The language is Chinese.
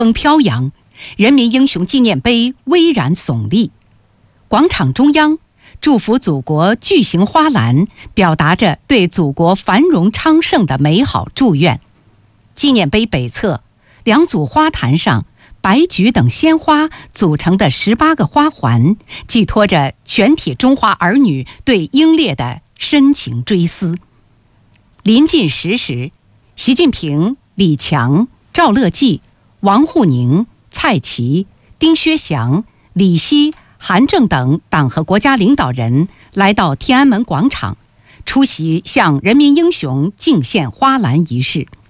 风飘扬，人民英雄纪念碑巍然耸立。广场中央，祝福祖国巨型花篮表达着对祖国繁荣昌盛的美好祝愿。纪念碑北侧，两组花坛上，白菊等鲜花组成的18个花环，寄托着全体中华儿女对英烈的深情追思。临近10时，习近平、李强、赵乐际、王沪宁、蔡奇、丁薛祥、李希、韩正等党和国家领导人来到天安门广场，出席向人民英雄敬献花篮仪式。